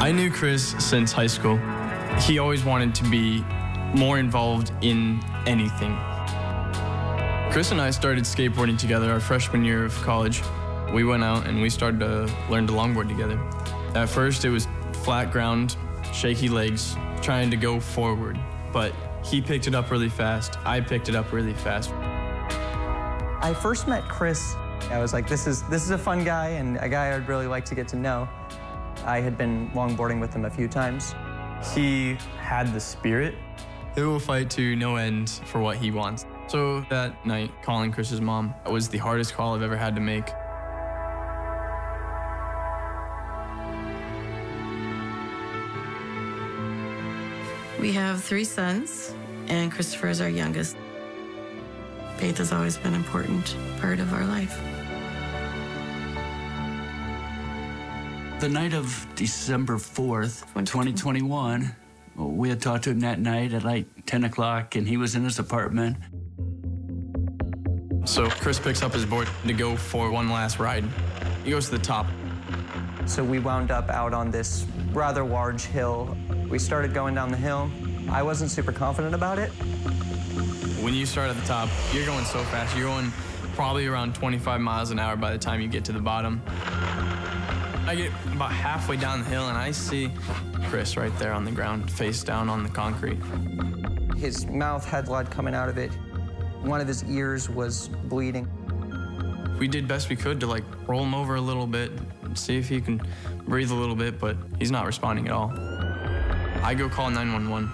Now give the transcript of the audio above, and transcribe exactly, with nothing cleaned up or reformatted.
I knew Chris since high school. He always wanted to be more involved in anything. Chris and I started skateboarding together our freshman year of college. We went out and we started to learn to longboard together. At first it was flat ground, shaky legs, trying to go forward. But he picked it up really fast. I picked it up really fast. I first met Chris. I was like, this is, this is a fun guy and a guy I'd really like to get to know. I had been longboarding with him a few times. He had the spirit. He will fight to no end for what he wants. So that night, calling Chris's mom was the hardest call I've ever had to make. We have three sons, and Christopher is our youngest. Faith has always been an important part of our life. The night of December fourth, twenty twenty-one, we had talked to him that night at like ten o'clock, and he was in his apartment. So Chris picks up his board to go for one last ride. He goes to the top. So we wound up out on this rather large hill. We started going down the hill. I wasn't super confident about it. When you start at the top, you're going so fast. You're going probably around twenty-five miles an hour by the time you get to the bottom. I get about halfway down the hill and I see Chris right there on the ground, face down on the concrete. His mouth had blood coming out of it. One of his ears was bleeding. We did best we could to like roll him over a little bit, see if he can breathe a little bit, but he's not responding at all. I go call nine one one.